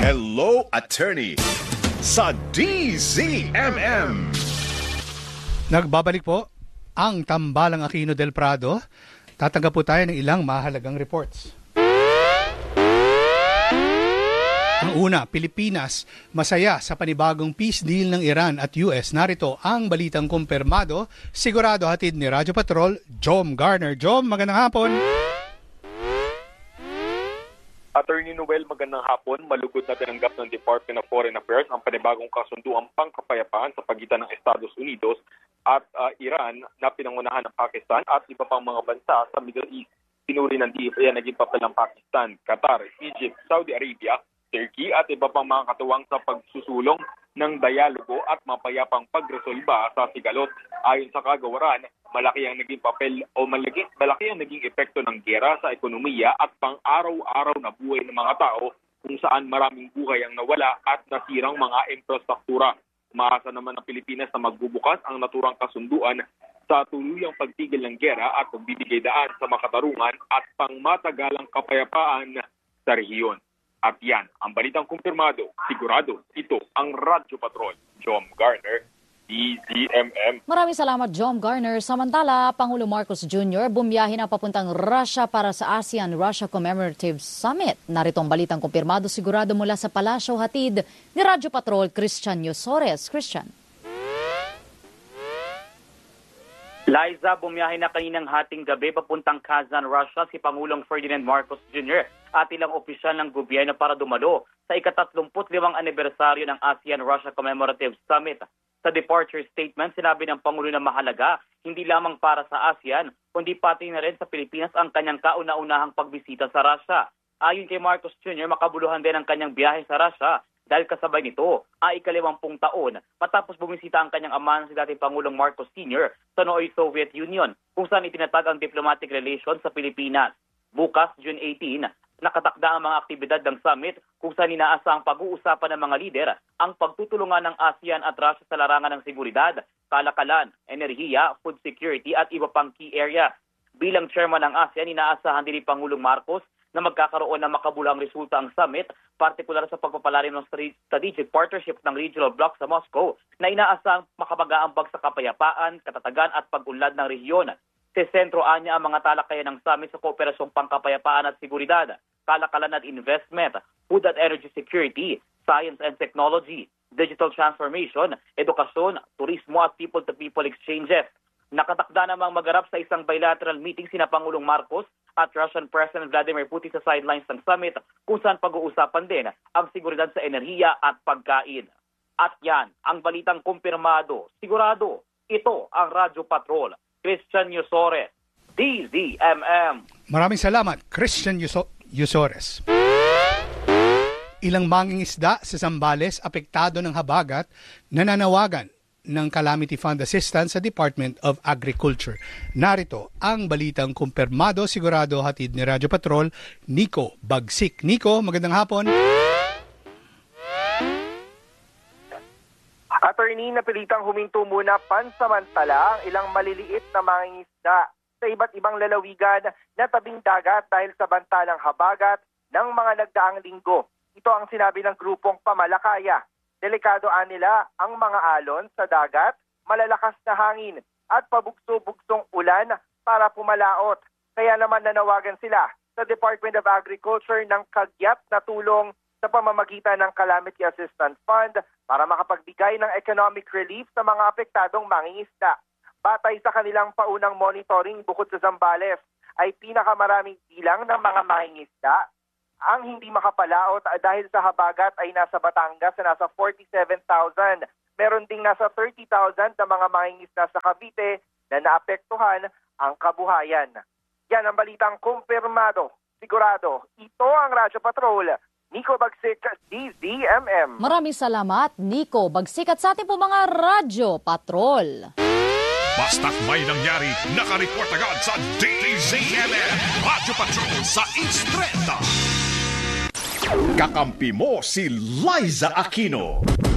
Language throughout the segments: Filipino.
Hello, Attorney sa DZMM. Nagbabalik po ang Tambalang Aquino del Prado. Tatanggap po tayo ng ilang mahalagang reports. Ang una, Pilipinas masaya sa panibagong peace deal ng Iran at US. Narito ang balitang kumpirmado, sigurado hatid ni Radyo Patrol, Jom Garner. Jom, magandang hapon. Attorney Noel, magandang hapon. Malugod na tinanggap ng Department of Foreign Affairs ang panibagong kasunduang pangkapayapaan sa pagitan ng Estados Unidos at Iran na pinangunahan ng Pakistan at iba pang mga bansa sa Middle East. Pinuri ng DFA naging papel ng Pakistan, Qatar, Egypt, Saudi Arabia, Turkey at iba pang mga katuwang sa pagsusulong ng dialogo at mapayapang pagresolba sa sigalot. Ayon sa kagawaran, malaki ang naging papel o malaki ang naging epekto ng giyera sa ekonomiya at pang-araw-araw na buhay ng mga tao kung saan maraming buhay ang nawala at nasirang mga infrastruktura. Umaasa naman ang Pilipinas na magbubukas ang naturang kasunduan sa tuluyang pagtigil ng giyera at pagbibigay daan sa makatarungan at pangmatagalang kapayapaan sa rehiyon. At yan, ang balitang kumpirmado, sigurado, ito ang Radyo Patrol. Jom Garner, DZMM. Maraming salamat, Jom Garner. Samantala, Pangulo Marcos Jr. bumiyahin na papuntang Russia para sa ASEAN-Russia Commemorative Summit. Narito ang balitang kumpirmado, sigurado mula sa Palasyo, hatid ni Radyo Patrol, Christian Yosores. Christian. Liza, bumiyahin na kaninang hating gabi papuntang Kazan, Russia si Pangulong Ferdinand Marcos Jr. at ilang opisyal ng gobyerno para dumalo sa ika-35 anibersaryo ng ASEAN-Russia Commemorative Summit. Sa departure statement, sinabi ng Pangulo na mahalaga hindi lamang para sa ASEAN, kundi pati na rin sa Pilipinas ang kanyang kauna-unahang pagbisita sa Russia. Ayon kay Marcos Jr., makabuluhan din ang kanyang biyahe sa Russia dahil kasabay nito ay ika-50 taon matapos bumisita ang kanyang ama si dating Pangulong Marcos Sr. sa nooy Soviet Union kung saan itinatag ang diplomatic relations sa Pilipinas. Bukas, June 18, nakatakda ang mga aktibidad ng summit kung saan inaasahang pag-uusapan ng mga lider ang pagtutulungan ng ASEAN at Russia sa larangan ng seguridad, kalakalan, enerhiya, food security at iba pang key area. Bilang chairman ng ASEAN, inaasahan din ni Pangulong Marcos na magkakaroon ng makabulang resulta ang summit, partikular sa pagpapalalim ng strategic partnership ng regional bloc sa Moscow na inaasahang makapag-aambag sa kapayapaan, katatagan at pag-unlad ng rehiyon. Sa sentroan niya ang mga talakayan ng summit sa kooperasyong pangkapayapaan at seguridad, kalakalan at investment, food and energy security, science and technology, digital transformation, edukasyon, turismo at people-to-people exchanges. Nakatakda namang magarap sa isang bilateral meeting sina Pangulong Marcos at Russian President Vladimir Putin sa sidelines ng summit kung saan pag-uusapan din ang seguridad sa enerhiya at pagkain. At yan, ang balitang kumpirmado, sigurado, ito ang Radyo Patrol. Christian Yosores, DZMM. Maraming salamat, Christian Yosores. Ilang mangingisda sa Zambales apektado ng habagat nananawagan ng Calamity Fund Assistance sa Department of Agriculture. Narito ang balitang kumpirmado, sigurado hatid ni Radyo Patrol, Nico Bagsik. Nico, magandang hapon. Attorney, napilitang huminto muna pansamantala ang ilang maliliit na mangingisda sa iba't ibang lalawigan na tabing dagat dahil sa banta ng habagat ng mga nagdaang linggo. Ito ang sinabi ng grupong Pamalakaya. Delikado nila ang mga alon sa dagat, malalakas na hangin at pabugso-bugsong ulan para pumalaot. Kaya naman nanawagan sila sa Department of Agriculture ng kagyat na tulong sa pamamagitan ng Calamity Assistance Fund para makapagbigay ng economic relief sa mga apektadong mangingisda. Batay sa kanilang paunang monitoring bukod sa Zambales, ay pinakamaraming bilang ng mga mangingisda ang hindi makapalaot dahil sa habagat ay nasa Batangas na nasa 47,000. Meron ding nasa 30,000 na mga mangingisda sa Cavite na naapektuhan ang kabuhayan. Yan ang balitang kumpirmado. Sigurado, ito ang Radyo Patrol. Nico Bagsik, DZMM. Maraming salamat, Nico Bagsik, at sa ating po mga Radyo Patrol. Basta't may nangyari, nakareport agad sa DZMM. Radyo Patrol sa East 30. Kakampi mo si Liza Aquino.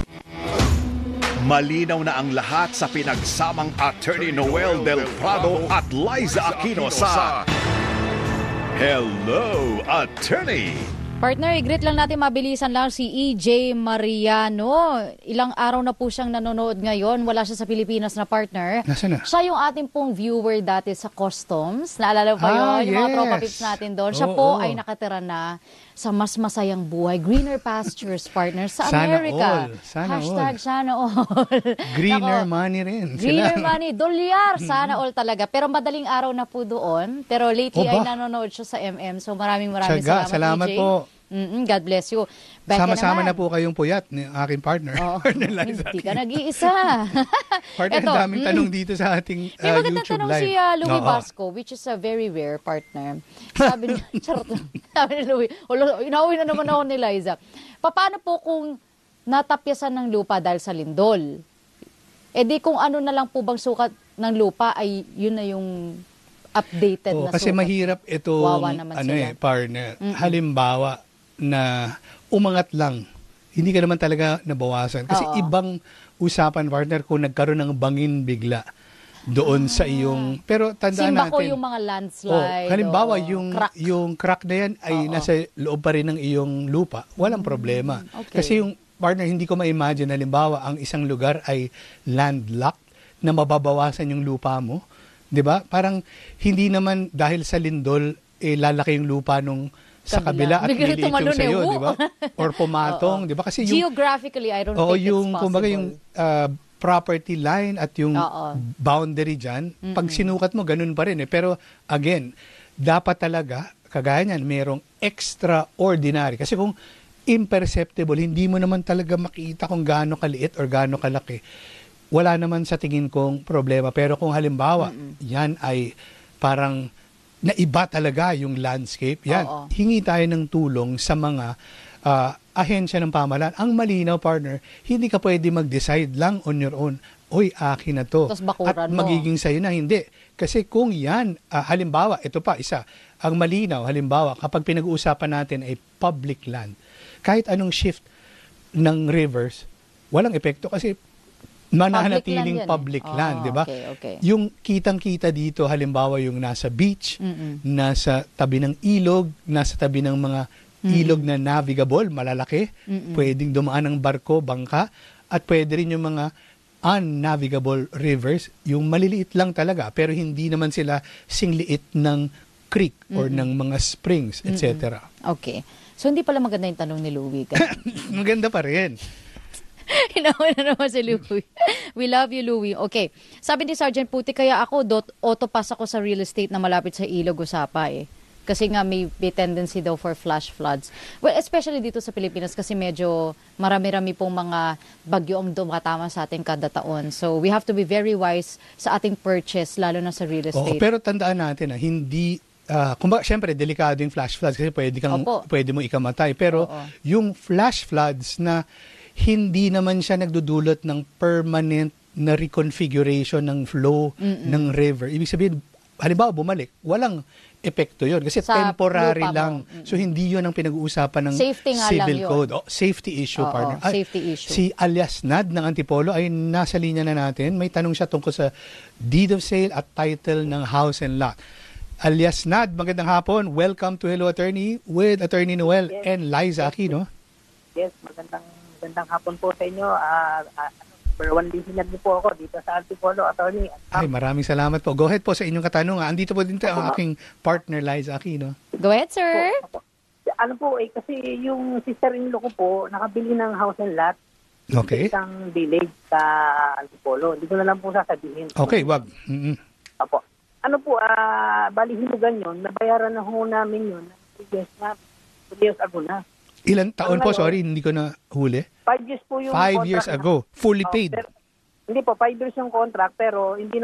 Malinaw na ang lahat sa pinagsamang Attorney Noel Del Prado at Liza Aquino sa Hello, Attorney! Partner, i-greet lang natin mabilisan lang si EJ Mariano. Ilang araw na po siyang nanonood ngayon. Wala siya sa Pilipinas na partner. Nasaan na? Siya yung ating pong viewer dati sa Customs. Naalala pa yun? Yung mga yes. tropa pips natin doon. Siya po ay nakatira na sa mas masayang buhay. Greener pastures, partner, sa Sana America. all. Sana Hashtag all. sana all. Greener Nako, money rin. Greener Sila. money, dolyar, sana all talaga. Pero madaling araw na po doon. Pero lately ay Oba. nanonood siya sa MM. So maraming Tiyaga, salamat EJ. po. God bless you. Becca Sama-sama naman. na po kayong puyat ni aking partner. Oo. Partner Liza Hindi ka Aquino. nag-iisa. Partner, Eto, ang daming tanong dito sa ating May magandang YouTube tanong live. si Louie Oo. Basco, which is a very rare partner. Sabi niya, charot lang. Sabi ni Louie, inauwi na naman ako ni Liza. Paano po kung natapyasan ng lupa dahil sa lindol? E di kung ano na lang po bang sukat ng lupa ay yun na yung updated na Kasi sukat. mahirap itong Wawa naman sila. partner. Halimbawa na umangat lang. Hindi ka naman talaga nabawasan. Kasi Oo. ibang usapan, partner, kung nagkaroon ng bangin bigla doon sa iyong... Pero tandaan Simba natin... ko yung mga landslide. halimbawa, o yung crack. yung crack na yan ay Oo. nasa loob pa rin ng iyong lupa. Walang problema. okay. Kasi yung partner, hindi ko ma-imagine, halimbawa, ang isang lugar ay landlocked na mababawasan yung lupa mo. 'Di ba? Parang hindi naman dahil sa lindol lalaki yung lupa nung sa kabila at Bigla liliit yung tumalon sa'yo, eh, di ba? Or pumatong, di ba? Kasi yung geographically, I don't think it's yung possible. kumbaga yung property line at yung Oo. boundary dyan, pag sinukat mo, ganun pa rin eh. Pero again, dapat talaga, kagaya niyan, merong extraordinary. Kasi kung imperceptible, hindi mo naman talaga makita kung gaano kaliit or gaano kalaki. Wala naman sa tingin kong problema. Pero kung halimbawa, yan ay parang naiba talaga yung landscape, yan, Oo. hingi tayo ng tulong sa mga ahensya ng pamahalaan. Ang malinaw, partner, hindi ka pwede mag-decide lang on your own. Oy, akin na to. Tapos bakuran At mo. magiging sa'yo na. Hindi. Kasi kung yan, halimbawa, ito pa, isa, ang malinaw, halimbawa, kapag pinag-uusapan natin ay public land, kahit anong shift ng rivers, walang epekto kasi mananatiling public land, di ba? Okay. Yung kitang-kita dito, halimbawa yung nasa beach, nasa tabi ng ilog, nasa tabi ng mga ilog na navigable, malalaki, pwedeng dumaan ng barko, bangka, at pwede rin yung mga unnavigable rivers, yung maliliit lang talaga, pero hindi naman sila singliit ng creek or ng mga springs, etc. Okay. So, hindi pala maganda yung tanong ni Louie. Maganda pa rin. Hinawa na naman si Louie. We love you, Louie. Okay. Sabi ni Sergeant Puti, kaya ako, autopass ako sa real estate na malapit sa ilog Usapa eh. Kasi nga may tendency daw for flash floods. Well, especially dito sa Pilipinas kasi medyo marami-rami pong mga bagyo ang dumatama sa ating kada taon. So, we have to be very wise sa ating purchase, lalo na sa real estate. Pero tandaan natin na hindi syempre delikado yung flash floods kasi pwede mo ikamatay. Pero yung flash floods na hindi naman siya nagdudulot ng permanent na reconfiguration ng flow ng river. Ibig sabihin, halimbawa bumalik, walang epekto yun. Kasi Sa temporary lupa mo. lang. So, hindi yun ang pinag-uusapan ng Safety nga lang civil yun. code. Safety issue, partner. Safety issue. Si alias Nad ng Antipolo ay nasa linya na natin. May tanong siya tungkol sa deed of sale at title ng house and lot. Alias Nad, magandang hapon. Welcome to Hello Attorney with Attorney Noel and Liza Aquino. Yes, magandang hapon po sa inyo. Number one listener niyo po ako dito sa Antipolo, Attorney. Ay, maraming salamat po. Go ahead po sa inyong katanungan. Andito po din ang aking partner, Liza Aquino. Go ahead, sir. Ano po, kasi yung sister-in-law ko po, nakabili ng house and lot Okay. sa isang village sa Antipolo. Hindi ko na lang po sasabihin. Okay, wag. Apo. Ano po, bali hinugan yun, nabayaran na ho namin yun 2 years ago na. Ilan taon po? Sorry, hindi ko na huli. 5 years po yung 5 years contract ago. Fully paid. Hindi po, 5 years yung contract, pero hindi